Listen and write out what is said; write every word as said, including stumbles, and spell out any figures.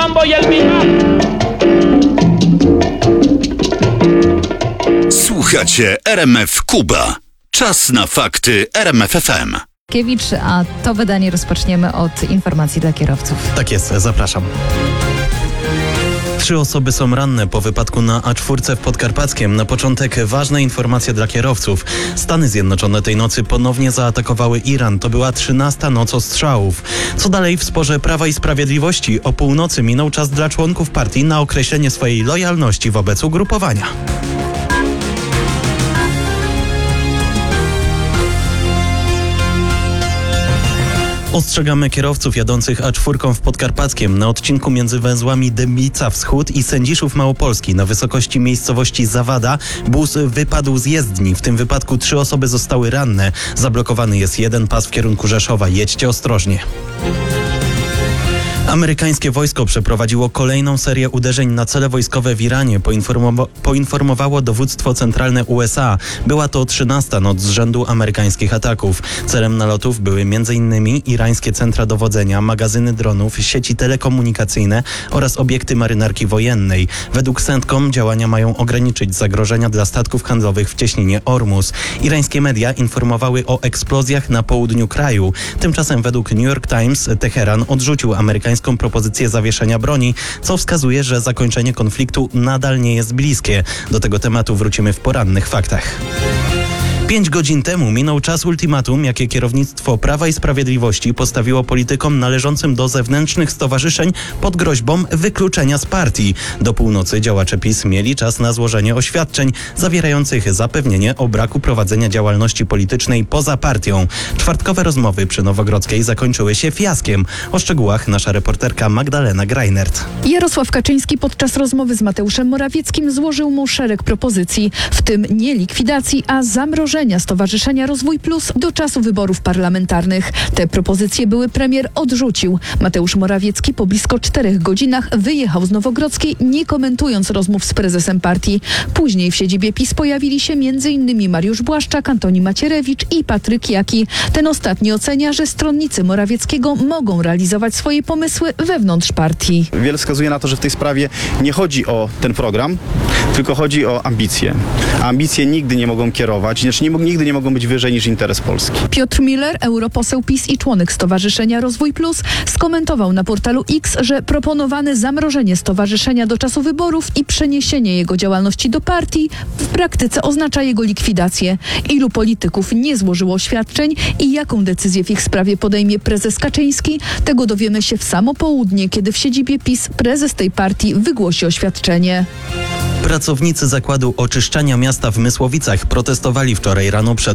mambo y el mingo. Słuchacie R M F Kuba. Czas na fakty R M F F M. Kiewicz, a to wydanie rozpoczniemy od informacji dla kierowców. Tak jest, zapraszam. Trzy osoby są ranne po wypadku na A cztery w Podkarpackiem. Na początek ważne informacje dla kierowców. Stany Zjednoczone tej nocy ponownie zaatakowały Iran. To była trzynasta noc ostrzałów. Co dalej w sporze Prawa i Sprawiedliwości? O północy minął czas dla członków partii na określenie swojej lojalności wobec ugrupowania. Ostrzegamy kierowców jadących A cztery w Podkarpackiem na odcinku między węzłami Dębica Wschód i Sędziszów Małopolski na wysokości miejscowości Zawada bus wypadł z jezdni. W tym wypadku trzy osoby zostały ranne. Zablokowany jest jeden pas w kierunku Rzeszowa. Jedźcie ostrożnie. Amerykańskie wojsko przeprowadziło kolejną serię uderzeń na cele wojskowe w Iranie, poinformowa- poinformowało dowództwo centralne U S A. Była to trzynasta noc z rzędu amerykańskich ataków. Celem nalotów były m.in. irańskie centra dowodzenia, magazyny dronów, sieci telekomunikacyjne oraz obiekty marynarki wojennej. Według CENTCOM działania mają ograniczyć zagrożenia dla statków handlowych w cieśninie Ormus. Irańskie media informowały o eksplozjach na południu kraju. Tymczasem według New York Times Teheran odrzucił amerykańską propozycję zawieszenia broni, co wskazuje, że zakończenie konfliktu nadal nie jest bliskie. Do tego tematu wrócimy w porannych faktach. Pięć godzin temu minął czas ultimatum, jakie kierownictwo Prawa i Sprawiedliwości postawiło politykom należącym do zewnętrznych stowarzyszeń pod groźbą wykluczenia z partii. Do północy działacze PiS mieli czas na złożenie oświadczeń zawierających zapewnienie o braku prowadzenia działalności politycznej poza partią. Czwartkowe rozmowy przy Nowogrodzkiej zakończyły się fiaskiem. O szczegółach nasza reporterka Magdalena Greinert. Jarosław Kaczyński podczas rozmowy z Mateuszem Morawieckim złożył mu szereg propozycji, w tym nie likwidacji, a zamrożenia Stowarzyszenia Rozwój Plus do czasu wyborów parlamentarnych. Te propozycje były premier odrzucił. Mateusz Morawiecki po blisko czterech godzinach wyjechał z Nowogrodzkiej, nie komentując rozmów z prezesem partii. Później w siedzibie PiS pojawili się m.in. Mariusz Błaszczak, Antoni Macierewicz i Patryk Jaki. Ten ostatni ocenia, że stronnicy Morawieckiego mogą realizować swoje pomysły wewnątrz partii. Wiele wskazuje na to, że w tej sprawie nie chodzi o ten program, tylko chodzi o ambicje. A ambicje nigdy nie mogą kierować, znaczy nie, nigdy nie mogą być wyżej niż interes Polski. Piotr Miller, europoseł PiS i członek Stowarzyszenia Rozwój Plus, skomentował na portalu X, że proponowane zamrożenie stowarzyszenia do czasu wyborów i przeniesienie jego działalności do partii w praktyce oznacza jego likwidację. Ilu polityków nie złożyło oświadczeń i jaką decyzję w ich sprawie podejmie prezes Kaczyński, tego dowiemy się w samo południe, kiedy w siedzibie PiS prezes tej partii wygłosi oświadczenie. Pracownicy Zakładu Oczyszczania Miasta w Mysłowicach protestowali wczoraj rano przed